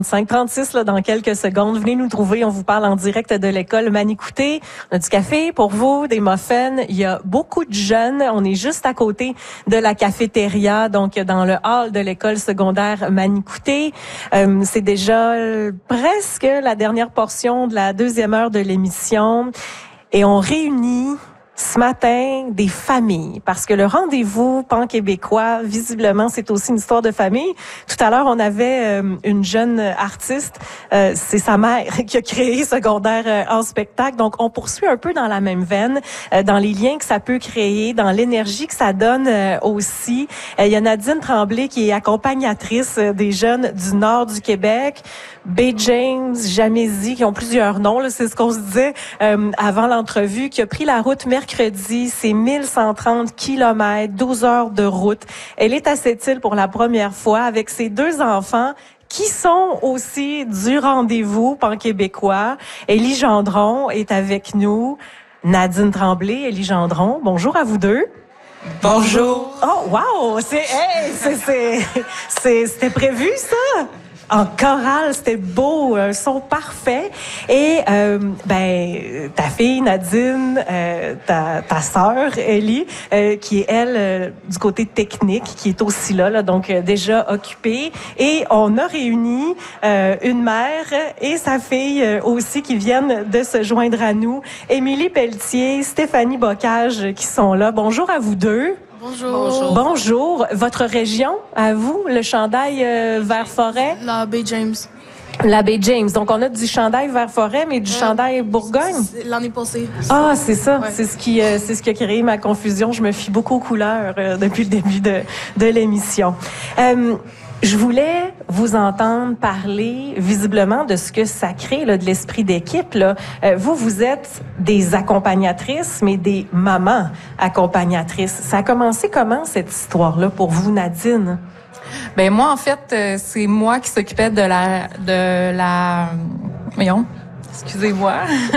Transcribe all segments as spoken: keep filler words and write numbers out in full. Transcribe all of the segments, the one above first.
cinq trente-six là, dans quelques secondes. Venez nous trouver, on vous parle en direct de l'école Manicouté. On a du café pour vous, des muffins. Il y a beaucoup de jeunes. On est juste à côté de la cafétéria, donc dans le hall de l'école secondaire Manicouté. Euh, c'est déjà presque la dernière portion de la deuxième heure de l'émission. Et on réunit ce matin des familles, parce que le rendez-vous pan-québécois, visiblement, c'est aussi une histoire de famille. Tout à l'heure, on avait euh, une jeune artiste, euh, c'est sa mère qui a créé Secondaire euh, en spectacle. Donc, on poursuit un peu dans la même veine, euh, dans les liens que ça peut créer, dans l'énergie que ça donne euh, aussi. Euh, il y a Nadine Tremblay qui est accompagnatrice euh, des jeunes du nord du Québec. Bay James, Jamésie, qui ont plusieurs noms, là, c'est ce qu'on se disait euh, avant l'entrevue, qui a pris la route mercredi, c'est mille cent trente kilomètres, douze heures de route. Elle est à cette île pour la première fois avec ses deux enfants qui sont aussi du rendez-vous pan-québécois. Élie Gendron est avec nous. Nadine Tremblay, Élie Gendron, bonjour à vous deux. Bonjour. Oh, wow! C'est, hey, c'est, c'est, c'est, c'était prévu, ça? En chorale, c'était beau, un son parfait. Et euh, ben ta fille Nadine, euh, ta ta sœur Ellie, euh, qui est elle euh, du côté technique, qui est aussi là, là donc euh, déjà occupée. Et on a réuni euh, une mère et sa fille euh, aussi qui viennent de se joindre à nous. Émilie Pelletier, Stéphanie Bocage qui sont là. Bonjour à vous deux. Bonjour. Bonjour. Bonjour. Votre région, à vous, le chandail euh, vert forêt? La Bay James. La Bay James. Donc, on a du chandail vert forêt, mais du euh, chandail Bourgogne? L'année passée. Ah, c'est ça. Ouais. C'est ce qui, euh, c'est ce qui a créé ma confusion. Je me fie beaucoup aux couleurs euh, depuis le début de, de l'émission. Euh, Je voulais vous entendre parler visiblement de ce que ça crée, là, de l'esprit d'équipe. Là. Euh, vous, vous êtes des accompagnatrices, mais des mamans accompagnatrices. Ça a commencé comment, cette histoire-là, pour vous, Nadine? Ben moi, en fait, euh, c'est moi qui s'occupais de la... de la... Voyons, excusez-moi.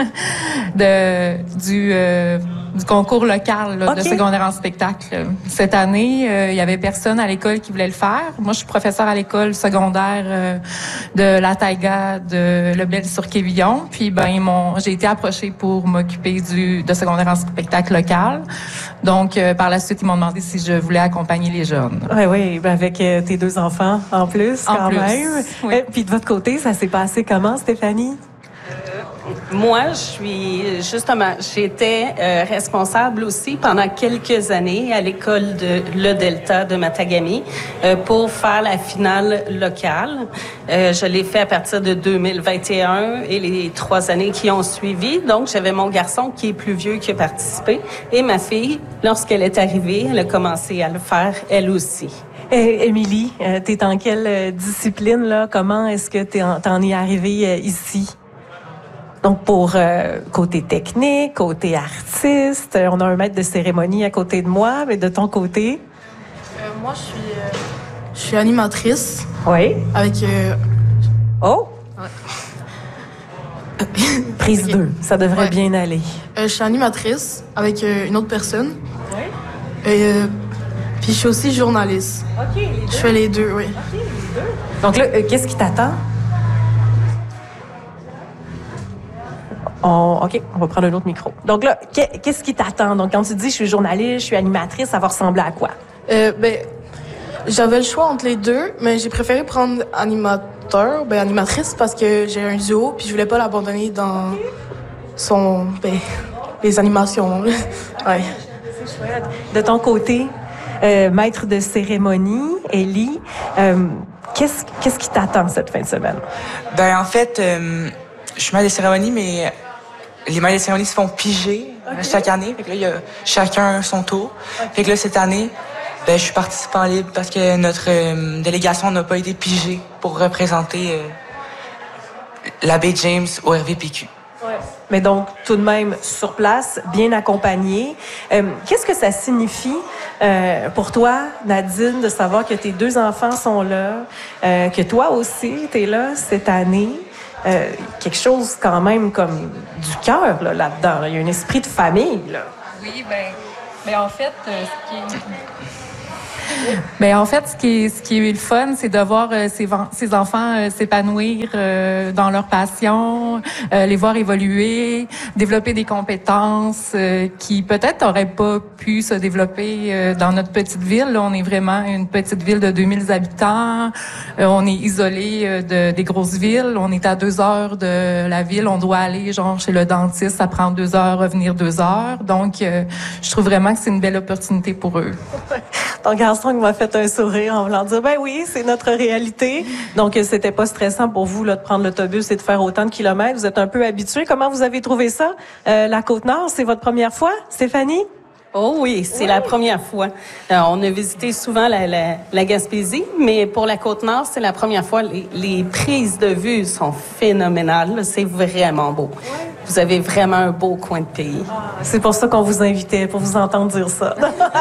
de du... Euh, du concours local là, okay. de secondaire en spectacle. Cette année, euh, il y avait personne à l'école qui voulait le faire. Moi, je suis professeure à l'école secondaire euh, de la Taïga de Lebel-sur-Quévillon. Puis, ben, ils m'ont, j'ai été approchée pour m'occuper du de secondaire en spectacle local. Donc, euh, par la suite, ils m'ont demandé si je voulais accompagner les jeunes. Oui, oui, ben avec euh, tes deux enfants en plus, en quand plus, même. Oui. Et puis de votre côté, ça s'est passé comment, Stéphanie? Moi, je suis justement, j'étais euh, responsable aussi pendant quelques années à l'école de Le Delta de Matagami euh, pour faire la finale locale. Euh, je l'ai fait à partir de deux mille vingt et un et les trois années qui ont suivi. Donc, j'avais mon garçon qui est plus vieux qui a participé et ma fille, lorsqu'elle est arrivée, elle a commencé à le faire elle aussi. Et Émilie, euh, t'es en quelle euh, discipline là? Comment est-ce que t'es en, t'en es arrivée euh, ici? Donc, pour euh, côté technique, côté artiste, on a un maître de cérémonie à côté de moi, mais de ton côté? Euh, moi, je suis, euh, je suis animatrice. Oui. Avec... Euh... Oh! Ouais. Prise deux, okay. Ça devrait ouais. bien aller. Euh, je suis animatrice avec euh, une autre personne. Oui. Et euh, puis, je suis aussi journaliste. OK, les deux. Je fais les deux, oui. OK, les deux. Donc là, euh, qu'est-ce qui t'attend? On, OK, on va prendre un autre micro. Donc là, qu'est-ce qui t'attend? Donc, quand tu dis « je suis journaliste, je suis animatrice », ça va ressembler à quoi? Euh, ben, j'avais le choix entre les deux, mais j'ai préféré prendre animateur, ben animatrice, parce que j'ai un duo, puis je voulais pas l'abandonner dans son, ben, les animations. Ouais. C'est chouette. De ton côté, euh, maître de cérémonie, Élie, euh, qu'est-ce, qu'est-ce qui t'attend cette fin de semaine? Ben, en fait, euh, je suis maître de cérémonie, mais les maîtres de cérémonie se font piger okay. chaque année. Fait que là, il y a chacun son tour. Okay. Fait que là, cette année, ben, je suis participant libre parce que notre euh, délégation n'a pas été pigée pour représenter euh, la Bay James au R V P Q. Ouais. Mais donc, tout de même, sur place, bien accompagné. Euh, qu'est-ce que ça signifie euh, pour toi, Nadine, de savoir que tes deux enfants sont là, euh, que toi aussi, tu es là cette année? Euh, quelque chose quand même comme du cœur là, là-dedans. Là. Il y a un esprit de famille. Là. Oui, ben, ben en fait, euh, ce qui est... Ben en fait, ce qui est, ce qui est le fun, c'est de voir euh, ces, ces enfants euh, s'épanouir euh, dans leur passion, euh, les voir évoluer, développer des compétences euh, qui peut-être n'auraient pas pu se développer euh, dans notre petite ville. Là, on est vraiment une petite ville de deux mille habitants. Euh, on est isolé euh, de, des grosses villes. On est à deux heures de la ville. On doit aller genre chez le dentiste, ça prend deux heures, revenir deux heures. Donc, euh, je trouve vraiment que c'est une belle opportunité pour eux. Ton garçon m'a fait un sourire en voulant dire, ben oui, c'est notre réalité. Donc, c'était pas stressant pour vous là de prendre l'autobus et de faire autant de kilomètres. Vous êtes un peu habitués. Comment vous avez trouvé ça? Euh, la Côte-Nord, c'est votre première fois, Stéphanie? Oh oui, c'est oui. la première fois. Alors, on a visité souvent la, la, la Gaspésie, mais pour la Côte-Nord, c'est la première fois. Les, les prises de vue sont phénoménales. C'est vraiment beau. Oui. Vous avez vraiment un beau coin de pays. Ah, c'est pour ça qu'on vous invitait, pour vous entendre dire ça.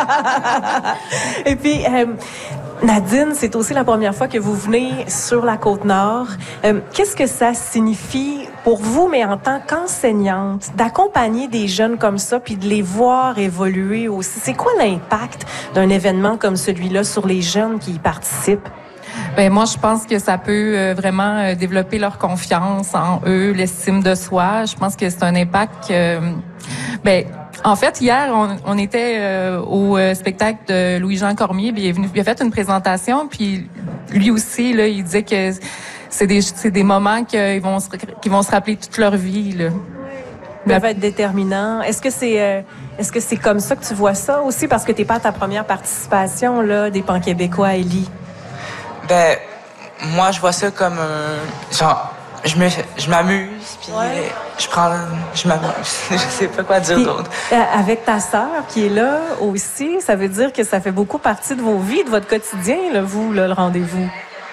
Et puis, euh, Nadine, c'est aussi la première fois que vous venez sur la Côte-Nord. Euh, qu'est-ce que ça signifie pour vous, mais en tant qu'enseignante, d'accompagner des jeunes comme ça, puis de les voir évoluer aussi? C'est quoi l'impact d'un événement comme celui-là sur les jeunes qui y participent? Ben moi, je pense que ça peut euh, vraiment euh, développer leur confiance en eux, l'estime de soi. Je pense que c'est un impact. Euh, ben en fait, hier, on, on était euh, au euh, spectacle de Louis-Jean Cormier. Puis il est venu, il a fait une présentation. Puis lui aussi, là, il disait que c'est des, c'est des moments qu'ils vont se, qu'ils vont se rappeler toute leur vie. Là. Ça va être déterminant. Est-ce que c'est euh, est-ce que c'est comme ça que tu vois ça aussi, parce que t'es pas à ta première participation là des Pan-Québécois à Élie? Ben, moi, je vois ça comme un... Genre, je me, je m'amuse, puis ouais. je prends... Je m'amuse. Je sais pas quoi dire puis, d'autre. Euh, avec ta sœur qui est là aussi, ça veut dire que ça fait beaucoup partie de vos vies, de votre quotidien, là, vous, là, le rendez-vous.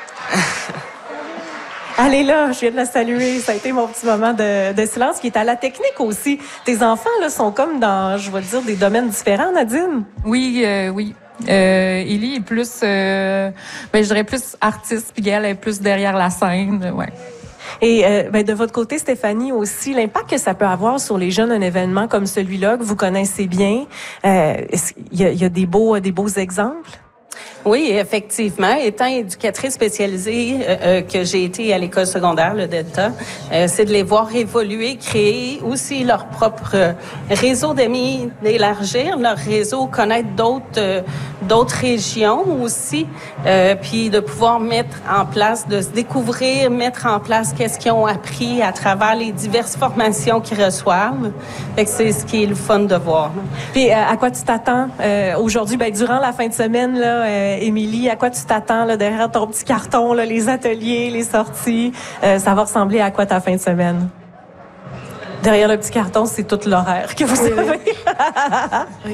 Allez là, je viens de la saluer. Ça a été mon petit moment de, de silence qui est à la technique aussi. Tes enfants, là, sont comme dans, je vais dire, des domaines différents, Nadine? Oui, euh, oui. Euh, Élie est plus, euh, ben, je dirais plus artiste, puis elle est plus derrière la scène, ouais. Et euh, ben, de votre côté, Stéphanie, aussi, l'impact que ça peut avoir sur les jeunes, un événement comme celui-là, que vous connaissez bien, euh, il y a, y a des beaux, des beaux exemples? Oui, effectivement. Étant éducatrice spécialisée euh, euh, que j'ai été à l'école secondaire, le Delta, euh, c'est de les voir évoluer, créer aussi leur propre euh, réseau d'amis, d'élargir leur réseau, connaître d'autres euh, d'autres régions aussi, euh, puis de pouvoir mettre en place, de se découvrir, mettre en place qu'est-ce qu'ils ont appris à travers les diverses formations qu'ils reçoivent. Fait que c'est ce qui est le fun de voir. Puis euh, à quoi tu t'attends euh, aujourd'hui? Ben durant la fin de semaine là. Euh, Émilie, à quoi tu t'attends là, derrière ton petit carton, là, les ateliers, les sorties? Euh, ça va ressembler à quoi ta fin de semaine? Derrière le petit carton, c'est tout l'horaire que vous oui, avez. Oui. oui.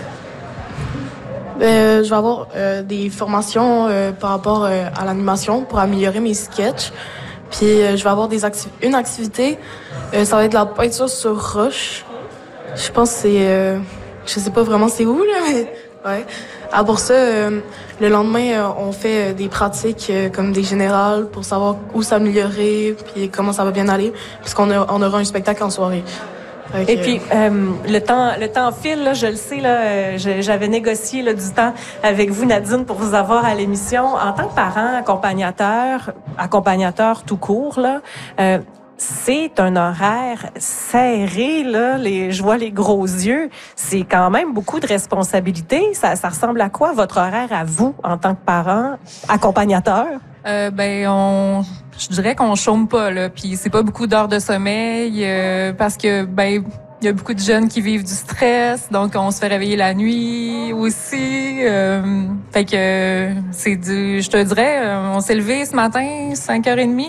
Euh, je vais avoir euh, des formations euh, par rapport euh, à l'animation pour améliorer mes sketchs. Puis euh, je vais avoir des acti- une activité, euh, ça va être de la peinture sur roche. Je pense que c'est... Euh, je sais pas vraiment c'est où, là, mais... Ouais. Ah, pour ça, euh, le lendemain, euh, on fait euh, des pratiques euh, comme des générales pour savoir où s'améliorer puis comment ça va bien aller, puisqu'on a, on aura un spectacle en soirée. Fait que, Et puis euh, le temps, le temps file. Là, je le sais. Là, euh, je, j'avais négocié là, du temps avec vous, Nadine, pour vous avoir à l'émission en tant que parent, accompagnateur, accompagnateur tout court. Là. Euh, C'est un horaire serré, là. Les, je vois les gros yeux. C'est quand même beaucoup de responsabilités. Ça, ça ressemble à quoi, votre horaire à vous, en tant que parent, accompagnateur? Euh, ben, on, je dirais qu'on chôme pas, là. Puis c'est pas beaucoup d'heures de sommeil, euh, parce que, ben, il y a beaucoup de jeunes qui vivent du stress, donc on se fait réveiller la nuit aussi. Euh, fait que c'est du, je te dirais, on s'est levé ce matin, cinq heures trente.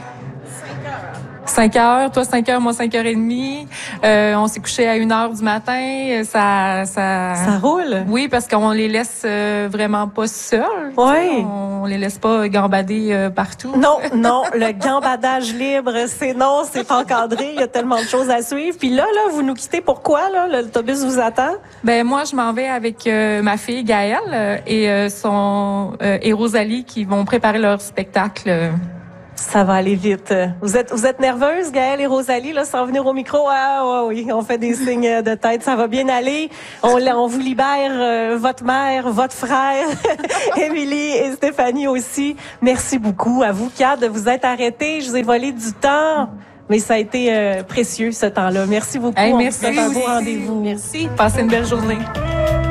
cinq heures, toi cinq heures, moi cinq heures trente. Euh, on s'est couché à une heure du matin. Ça, ça. Ça roule. Oui, parce qu'on les laisse euh, vraiment pas seuls. Oui. On les laisse pas gambader euh, partout. Non, non, le gambadage libre, c'est non, c'est encadré. Il y a tellement de choses à suivre. Puis là, là, vous nous quittez. Pourquoi là? L'autobus vous attend? Ben moi, je m'en vais avec euh, ma fille Gaëlle euh, et euh, son euh, et Rosalie qui vont préparer leur spectacle. Euh, Ça va aller vite. Vous êtes, vous êtes nerveuse, Gaëlle et Rosalie, là, sans venir au micro? Ah, ouais, oui, on fait des signes de tête. Ça va bien aller. On, on vous libère, euh, votre mère, votre frère, Émilie et Stéphanie aussi. Merci beaucoup à vous quatre de vous être arrêtés. Je vous ai volé du temps, mais ça a été euh, précieux, ce temps-là. Merci beaucoup. Hey, on merci vous souhaite un beau aussi. rendez-vous. Merci. Passez une belle journée.